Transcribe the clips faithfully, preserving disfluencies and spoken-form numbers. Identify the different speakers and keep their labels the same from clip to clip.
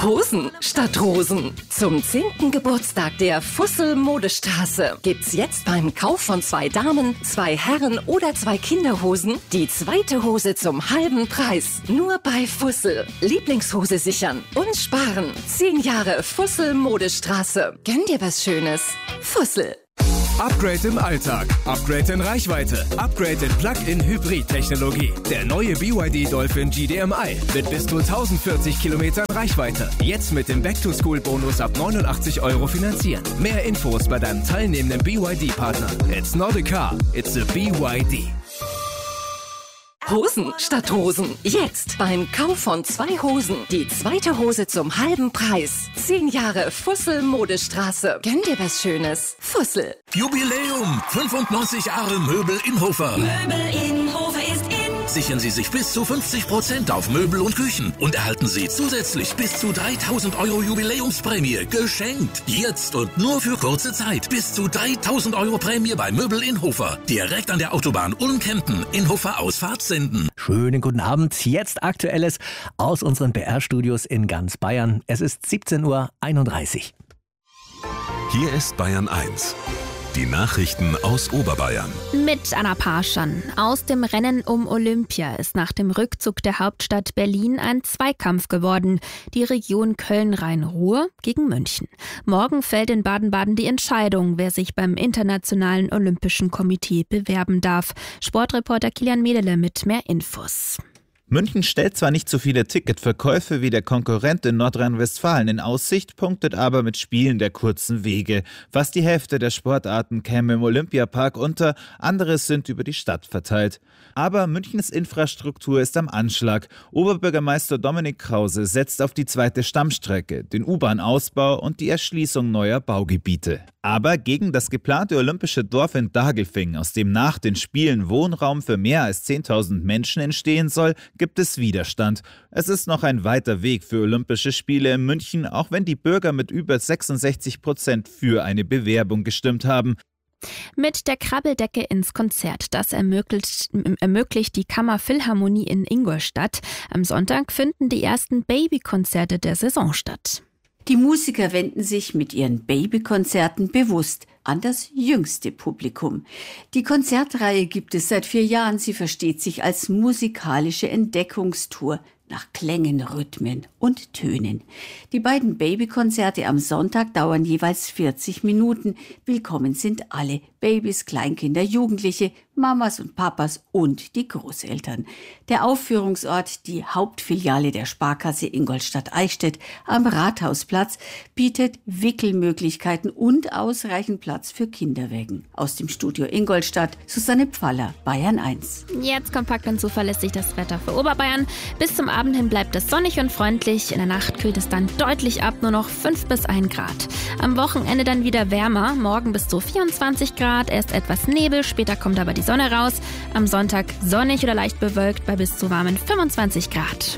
Speaker 1: Hosen statt Rosen. Zum zehnten Geburtstag der Fussel Modestraße gibt's jetzt beim Kauf von zwei Damen, zwei Herren oder zwei Kinderhosen die zweite Hose zum halben Preis. Nur bei Fussel. Lieblingshose sichern und sparen. Zehn Jahre Fussel Modestraße. Gönn dir was Schönes. Fussel.
Speaker 2: Upgrade im Alltag, Upgrade in Reichweite, Upgrade in Plug-in-Hybrid-Technologie. Der neue B Y D Dolphin G D M I mit bis zu tausendvierzig Kilometern Reichweite. Jetzt mit dem Back-to-School-Bonus ab neunundachtzig Euro finanzieren. Mehr Infos bei deinem teilnehmenden B Y D-Partner. It's not a car, it's a B Y D.
Speaker 1: Hosen statt Rosen. Jetzt beim Kauf von zwei Hosen die zweite Hose zum halben Preis. Zehn Jahre Fussel Modestraße. Gönn dir was Schönes. Fussel.
Speaker 3: Jubiläum! fünfundneunzig Jahre Möbel Inhofer.
Speaker 4: Möbel Inhofer ist in.
Speaker 3: Sichern Sie sich bis zu fünfzig Prozent auf Möbel und Küchen und erhalten Sie zusätzlich bis zu dreitausend Euro Jubiläumsprämie geschenkt. Jetzt und nur für kurze Zeit. Bis zu dreitausend Euro Prämie bei Möbel Inhofer. Direkt an der Autobahn Ulm-Kempten. Inhofer Ausfahrt Senden.
Speaker 5: Schönen guten Abend. Jetzt Aktuelles aus unseren B R-Studios in ganz Bayern. Es ist siebzehn Uhr einunddreißig.
Speaker 6: Hier ist Bayern eins. Die Nachrichten aus Oberbayern.
Speaker 7: Mit Anna Parschan. Aus dem Rennen um Olympia ist nach dem Rückzug der Hauptstadt Berlin ein Zweikampf geworden. Die Region Köln-Rhein-Ruhr gegen München. Morgen fällt in Baden-Baden die Entscheidung, wer sich beim Internationalen Olympischen Komitee bewerben darf. Sportreporter Kilian Medele mit mehr Infos.
Speaker 8: München stellt zwar nicht so viele Ticketverkäufe wie der Konkurrent in Nordrhein-Westfalen in Aussicht, punktet aber mit Spielen der kurzen Wege. Fast die Hälfte der Sportarten käme im Olympiapark unter, andere sind über die Stadt verteilt. Aber Münchens Infrastruktur ist am Anschlag. Oberbürgermeister Dominik Krause setzt auf die zweite Stammstrecke, den U-Bahn-Ausbau und die Erschließung neuer Baugebiete. Aber gegen das geplante olympische Dorf in Dagelfing, aus dem nach den Spielen Wohnraum für mehr als zehntausend Menschen entstehen soll, gibt es Widerstand. Es ist noch ein weiter Weg für Olympische Spiele in München, auch wenn die Bürger mit über sechsundsechzig Prozent für eine Bewerbung gestimmt haben.
Speaker 7: Mit der Krabbeldecke ins Konzert. Das ermöglicht, ermöglicht die Kammerphilharmonie in Ingolstadt. Am Sonntag finden die ersten Babykonzerte der Saison statt.
Speaker 9: Die Musiker wenden sich mit ihren Babykonzerten bewusst an das jüngste Publikum. Die Konzertreihe gibt es seit vier Jahren. Sie versteht sich als musikalische Entdeckungstour nach Klängen, Rhythmen und Tönen. Die beiden Babykonzerte am Sonntag dauern jeweils vierzig Minuten. Willkommen sind alle, Babys, Kleinkinder, Jugendliche, Mamas und Papas und die Großeltern. Der Aufführungsort, die Hauptfiliale der Sparkasse Ingolstadt-Eichstätt am Rathausplatz, bietet Wickelmöglichkeiten und ausreichend Platz für Kinderwägen. Aus dem Studio Ingolstadt, Susanne Pfaller, Bayern eins.
Speaker 7: Jetzt kompakt und zuverlässig das Wetter für Oberbayern. Bis zum Abend hin bleibt es sonnig und freundlich. In der Nacht kühlt es dann deutlich ab, nur noch fünf bis ein Grad. Am Wochenende dann wieder wärmer, morgen bis zu vierundzwanzig Grad, erst etwas Nebel, später kommt aber die Sonne raus. Am Sonntag sonnig oder leicht bewölkt bei bis zu warmen fünfundzwanzig Grad.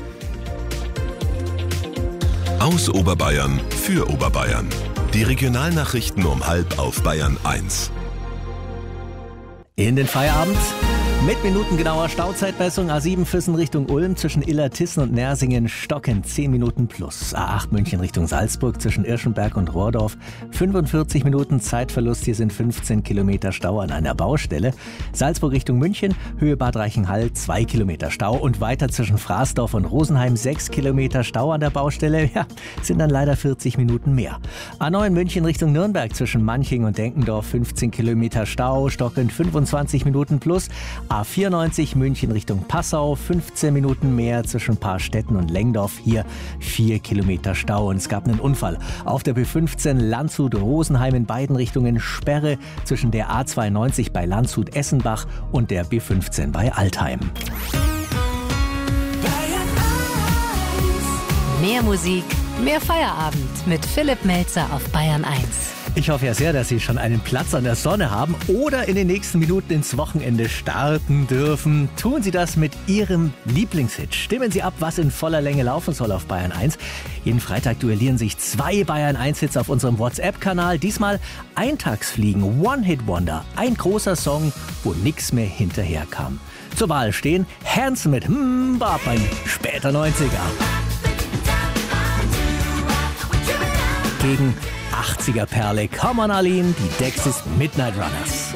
Speaker 6: Aus Oberbayern für Oberbayern. Die Regionalnachrichten um halb auf Bayern eins.
Speaker 5: In den Feierabend mit minutengenauer Stauzeitmessung. A sieben Füssen Richtung Ulm zwischen Illertissen und Nersingen stocken zehn Minuten plus. A acht München Richtung Salzburg zwischen Irschenberg und Rohrdorf fünfundvierzig Minuten Zeitverlust. Hier sind fünfzehn Kilometer Stau an einer Baustelle. Salzburg Richtung München, Höhe Bad Reichenhall zwei Kilometer Stau und weiter zwischen Fraßdorf und Rosenheim sechs Kilometer Stau an der Baustelle. Ja, sind dann leider vierzig Minuten mehr. A neun München Richtung Nürnberg zwischen Manching und Denkendorf fünfzehn Kilometer Stau, stockend fünfundzwanzig Minuten plus. A vierundneunzig München Richtung Passau, fünfzehn Minuten mehr zwischen Paarstetten und Lengdorf, hier vier Kilometer Stau und es gab einen Unfall. Auf der B fünfzehn Landshut-Rosenheim in beiden Richtungen Sperre zwischen der A zweiundneunzig bei Landshut-Essenbach und der B fünfzehn bei Altheim.
Speaker 10: Mehr Musik, mehr Feierabend mit Philipp Melzer auf Bayern eins.
Speaker 5: Ich hoffe ja sehr, dass Sie schon einen Platz an der Sonne haben oder in den nächsten Minuten ins Wochenende starten dürfen. Tun Sie das mit Ihrem Lieblingshit. Stimmen Sie ab, was in voller Länge laufen soll auf Bayern eins. Jeden Freitag duellieren sich zwei Bayern eins Hits auf unserem WhatsApp-Kanal. Diesmal Eintagsfliegen, One-Hit-Wonder. Ein großer Song, wo nichts mehr hinterher kam. Zur Wahl stehen Hanson mit Hm, war beim später neunziger. gegen achtziger-Perle. Come on, Arlene, die Dexys Midnight Runners.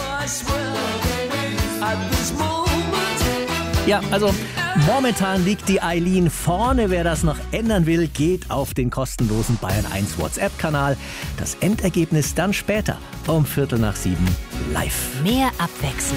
Speaker 5: Ja, also momentan liegt die Eileen vorne. Wer das noch ändern will, geht auf den kostenlosen Bayern eins WhatsApp-Kanal. Das Endergebnis dann später um Viertel nach sieben live.
Speaker 10: Mehr Abwechslung.